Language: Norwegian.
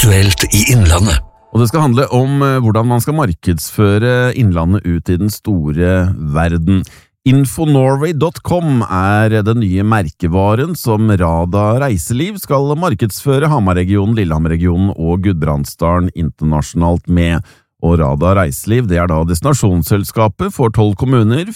Aktuelt i Innlandet. Og det skal handle om hvordan man skal markedsføre Innlandet ut i den store verden. Infonorway.com den nye merkevaren som Rada Reiseliv skal markedsføre Hamar-regionen, Lillehammer-regionen og Gudbrandsdalen internasjonalt med. Og Rada Reiseliv, det da destinasjonsselskapet for 12 kommuner